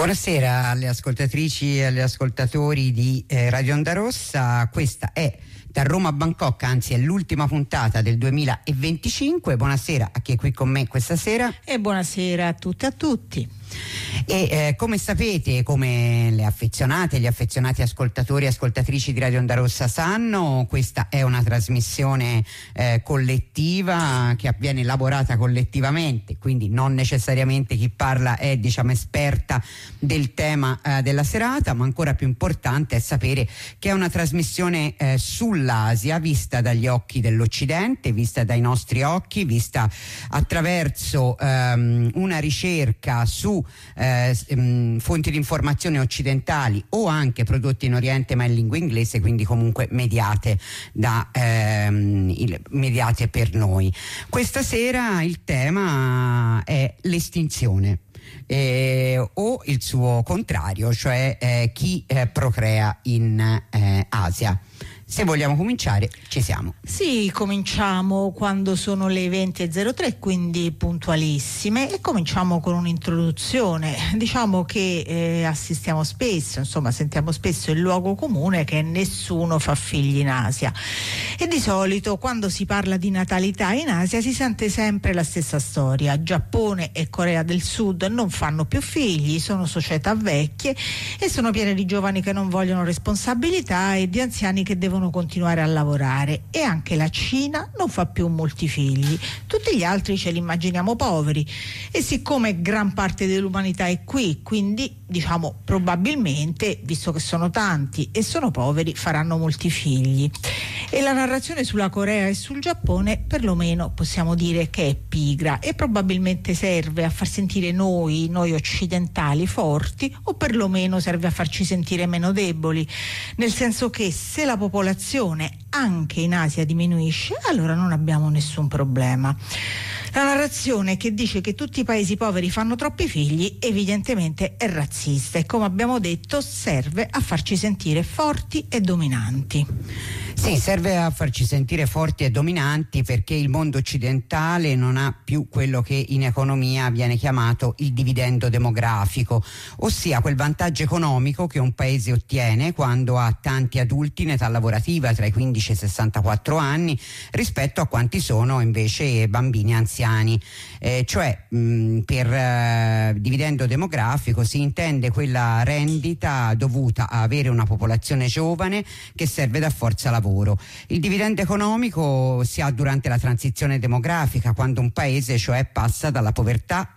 Buonasera alle ascoltatrici e agli ascoltatori di Radio Onda Rossa. Questa è Da Roma a Bangkok, anzi è l'ultima puntata del 2025. Buonasera a chi è qui con me questa sera. E buonasera a tutte e a tutti. E come sapete, come le affezionate e gli affezionati ascoltatori e ascoltatrici di Radio Onda Rossa sanno, questa è una trasmissione collettiva che viene elaborata collettivamente, quindi non necessariamente chi parla è esperta del tema della serata, ma ancora più importante è sapere che è una trasmissione sull'Asia vista dagli occhi dell'Occidente, vista dai nostri occhi, vista attraverso una ricerca su fonti di informazione occidentali o anche prodotti in Oriente ma in lingua inglese, quindi comunque mediate mediate per noi. Questa sera il tema è l'estinzione o il suo contrario, cioè chi procrea in Asia. Se vogliamo cominciare, ci siamo. Sì, cominciamo quando sono le 20:03, quindi puntualissime, e cominciamo con un'introduzione. Diciamo che assistiamo spesso, sentiamo spesso il luogo comune che nessuno fa figli in Asia. E di solito quando si parla di natalità in Asia si sente sempre la stessa storia. Giappone e Corea del Sud non fanno più figli, sono società vecchie e sono piene di giovani che non vogliono responsabilità e di anziani che devono continuare a lavorare, e anche la Cina non fa più molti figli. Tutti gli altri ce li immaginiamo poveri, e siccome gran parte dell'umanità è qui, quindi probabilmente, visto che sono tanti e sono poveri, faranno molti figli. E la narrazione sulla Corea e sul Giappone perlomeno possiamo dire che è pigra e probabilmente serve a far sentire noi occidentali forti, o perlomeno serve a farci sentire meno deboli, nel senso che se la popolazione anche in Asia diminuisce, allora non abbiamo nessun problema. La narrazione che dice che tutti i paesi poveri fanno troppi figli evidentemente è razzista e, come abbiamo detto, serve a farci sentire forti e dominanti. Sì, serve a farci sentire forti e dominanti perché il mondo occidentale non ha più quello che in economia viene chiamato il dividendo demografico, ossia quel vantaggio economico che un paese ottiene quando ha tanti adulti in età lavorativa tra i 15 e i 64 anni rispetto a quanti sono invece bambini anziani. Per dividendo demografico si intende quella rendita dovuta a avere una popolazione giovane che serve da forza lavoro. Il dividendo economico si ha durante la transizione demografica, quando un paese passa dalla povertà